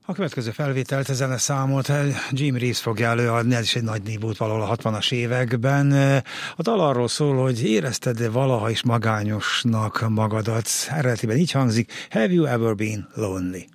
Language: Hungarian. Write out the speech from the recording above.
A következő felvételt, ezen számot Jim Reeves fogja előadni, ez is egy nagy név volt valahol a 60-as években. A dal arról szól, hogy érezted valaha is magányosnak magadat. Eredetiben így hangzik: Have you ever been lonely?